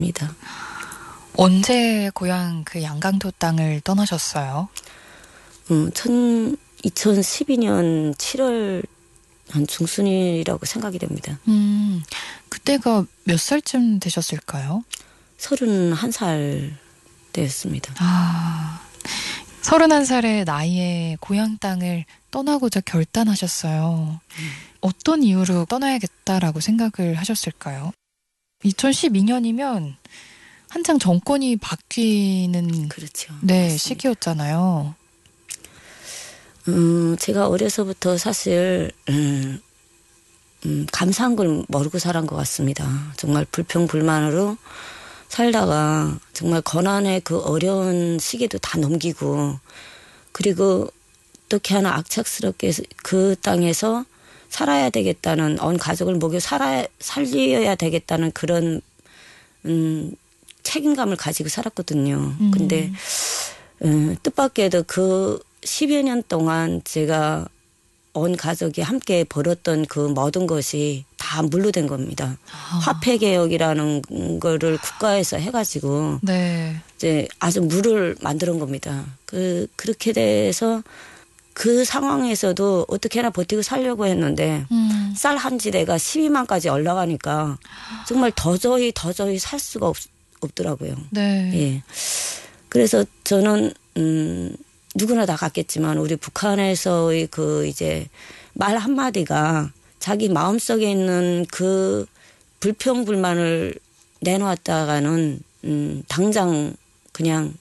언제 고향 그 양강도 땅을 떠나셨어요? 2012년 7월 한 중순이라고 생각이 됩니다. 그때가 몇 살쯤 되셨을까요? 31살 되었습니다. 31살의 나이에 고향 땅을 떠나고자 결단하셨어요. 어떤 이유로 떠나야겠다라고 생각을 하셨을까요? 2012년이면 한창 정권이 바뀌는 그렇죠. 네, 맞습니다. 시기였잖아요. 제가 어려서부터 사실 감사한 걸 모르고 살은 것 같습니다. 정말 불평불만으로 살다가 정말 고난의 그 어려운 시기도 다 넘기고, 그리고 어떻게 하나 악착스럽게 그 땅에서 살아야 되겠다는, 온 가족을 먹여 살려야 되겠다는 그런 책임감을 가지고 살았거든요. 근데 뜻밖에도 그 10여 년 동안 제가 온 가족이 함께 벌었던 그 모든 것이 다 물로 된 겁니다. 화폐 개혁이라는 거를 국가에서 해가지고 네. 이제 아주 물을 만드는 겁니다. 그렇게 돼서 그 상황에서도 어떻게 하나 버티고 살려고 했는데 쌀 한 지대가 12만까지 올라가니까 정말 도저히 살 수가 없더라고요. 네. 예. 그래서 저는 누구나 다 같겠지만 우리 북한에서의 그 이제 말 한마디가 자기 마음속에 있는 그 불평불만을 내놓았다가는 당장 그냥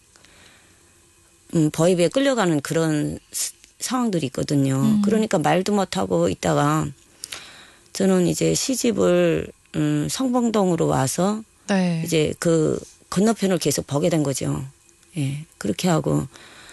보위부에 끌려가는 그런 상황들이 있거든요. 그러니까 말도 못하고 있다가 저는 이제 시집을 성봉동으로 와서 네. 이제 그 건너편을 계속 보게 된 거죠. 예, 그렇게 하고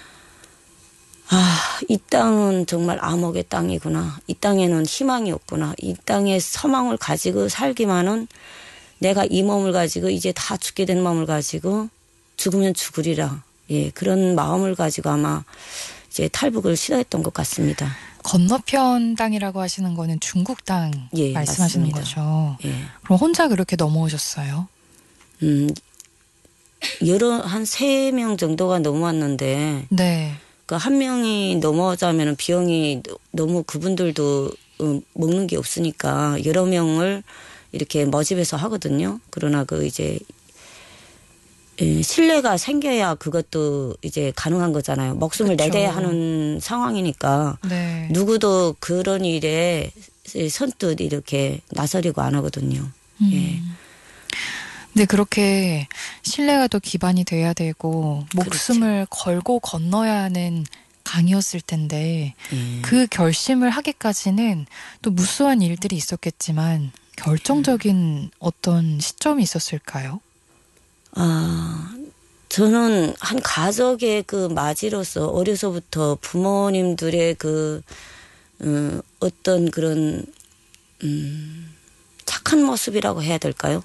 이 땅은 정말 암흑의 땅이구나. 이 땅에는 희망이 없구나. 이 땅에 소망을 가지고 살기만은 내가 이 몸을 가지고 이제 다 죽게 된 몸을 가지고 죽으면 죽으리라. 예, 그런 마음을 가지고 아마 이제 탈북을 시도했던 것 같습니다. 건너편 땅이라고 하시는 거는 중국 땅 예, 말씀하시는 맞습니다. 거죠. 예. 그럼 혼자 그렇게 넘어오셨어요? 한 3명 정도가 넘어왔는데 네. 그 한 명이 넘어오자면 비용이 너무 그분들도 먹는 게 없으니까 여러 명을 이렇게 모집해서 하거든요. 그러나 그 이제 신뢰가 생겨야 그것도 이제 가능한 거잖아요. 목숨을 그쵸. 내대야 하는 상황이니까 네. 누구도 그런 일에 선뜻 이렇게 나서려고 안 하거든요. 예. 근데 그렇게 신뢰가 또 기반이 돼야 되고 목숨을 걸고 건너야 하는 강이었을 텐데 예. 그 결심을 하기까지는 또 무수한 일들이 있었겠지만 결정적인 어떤 시점이 있었을까요? 저는 한 가족의 그 맞이로서 어려서부터 부모님들의 그 어떤 그런 착한 모습이라고 해야 될까요?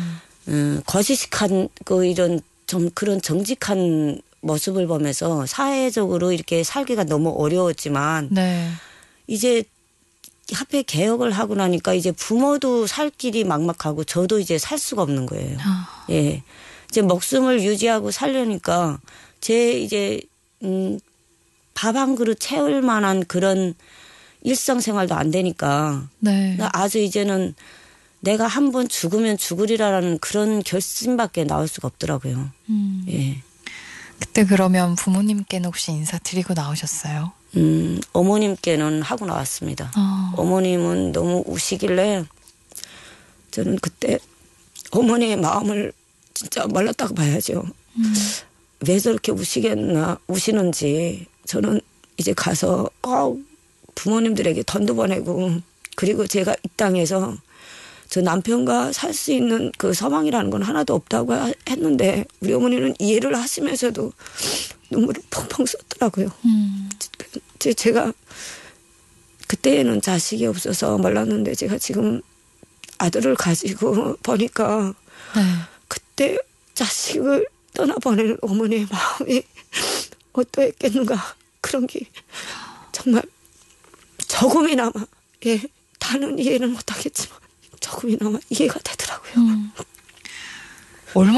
거짓한 그 이런 좀 그런 정직한 모습을 보면서 사회적으로 이렇게 살기가 너무 어려웠지만 네. 이제 화폐 개혁을 하고 나니까 이제 부모도 살 길이 막막하고 저도 이제 살 수가 없는 거예요. 예. 이제 목숨을 유지하고 살려니까 제 이제 밥 한 그릇 채울 만한 그런 일상생활도 안 되니까 네. 아주 이제는 내가 한 번 죽으면 죽으리라라는 그런 결심밖에 나올 수가 없더라고요. 예. 그때 그러면 부모님께는 혹시 인사드리고 나오셨어요? 어머님께는 하고 나왔습니다. 어머님은 너무 우시길래 저는 그때 어머니의 마음을 진짜 몰랐다고 봐야죠. 왜 저렇게 우시는지 저는 이제 가서 부모님들에게 돈도 보내고 그리고 제가 이 땅에서 저 남편과 살 수 있는 그 소망이라는 건 하나도 없다고 했는데 우리 어머니는 이해를 하시면서도 눈물을 펑펑 쏟더라고요. 제가 그때는 자식이 없어서 몰랐는데 제가 지금 아들을 가지고 보니까 네. 그때 자식을 떠나보내는 어머니의 마음이 어떠했겠는가 그런 게 정말 조금이나마 다는 이해는 못하겠지만 조금이나마 이해가 되더라고요.